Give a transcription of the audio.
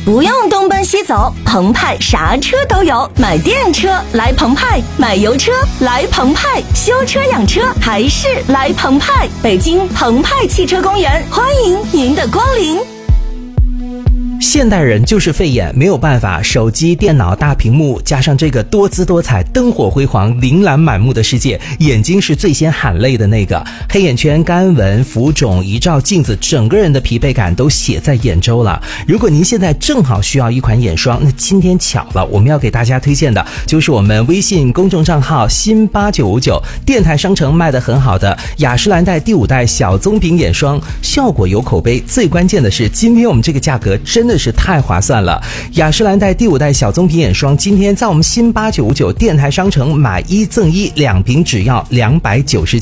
不用东奔西走，澎湃啥车都有。买电车来澎湃，买油车来澎湃，修车养车还是来澎湃。北京澎湃汽车公园，欢迎您的光临。 现代人就是费眼，没有办法，手机、电脑、大屏幕，加上这个多姿多彩、灯火辉煌、琳琅满目的世界，眼睛是最先喊累的那个。黑眼圈、干纹、浮肿，一照镜子，整个人的疲惫感都写在眼周了。如果您现在正好需要一款眼霜，那今天巧了，我们要给大家推荐的就是我们微信公众账号新8959电台商城卖得很好的雅诗兰黛第5代小棕瓶眼霜，效果有口碑，最关键的是今天我们这个价格真的是太划算了。雅诗兰黛第5代小棕瓶眼霜今天在我们新8959电台商城买1赠1，2瓶只要299。